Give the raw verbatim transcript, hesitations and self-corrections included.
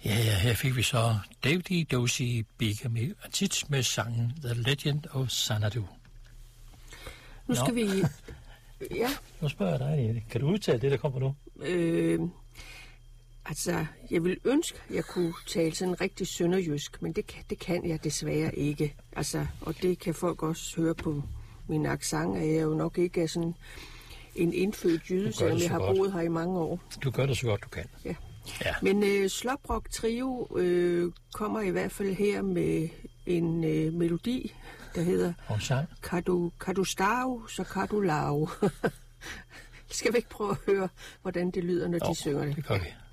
Ja, ja, her fik vi så Davy Dozy Bigamy Atich med sangen The Legend of Xanadu. Nu skal Nå. vi... Ja. Nu spørger jeg dig, Erik. Kan du udtale det, der kommer nu? Øh, altså, jeg vil ønske, at jeg kunne tale sådan rigtig sønderjysk, men det kan, det kan jeg desværre ikke. Altså, og det kan folk også høre på min accent, at jeg jo nok ikke er sådan en indfødt jyde, selvom jeg har godt. boet her i mange år. Du gør det så godt, du kan. Ja. Ja. Men øh, Sloprock Trio øh, kommer i hvert fald her med en øh, melodi, der hedder Kadu, Kadu Stav, så Kadu Lav. Skal vi ikke prøve at høre, hvordan det lyder, når oh, de synger det? Det gør vi.